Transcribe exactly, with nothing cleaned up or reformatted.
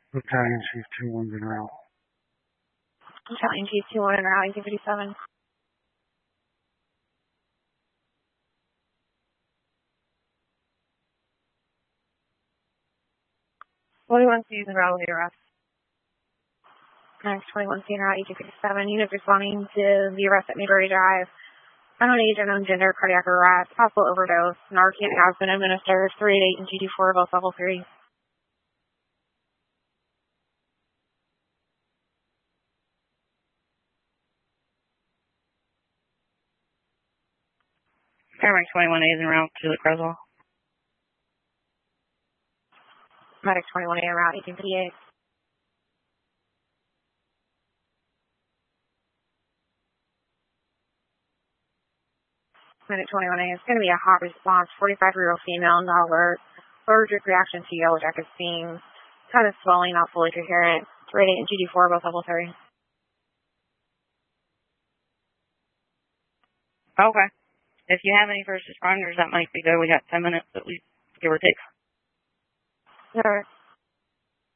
Battalion Chief two one's en route. Battalion Chief two one en route, eighteen fifty-seven. twenty-one C is en route with the arrest. Next, twenty-one C en route, eighteen fifty-seven. Unit responding to the arrest at Newberry Drive. Unknown age, unknown gender, cardiac arrest, possible overdose. Narcan has been administered. three eighty-eight and G D four, both level three. Paramedic twenty-one A is en route to the Creswell. Medic twenty-one A en route, eighteen fifty-eight. Medic twenty-one A is going to be a hot response. forty-five-year-old female, not alert. Allergic reaction to yellow jacket steam. Kind of swelling, not fully coherent. three eighty-eight and G D four, both level three. Okay. If you have any first responders, that might be good. We got ten minutes at least, give or take. All right.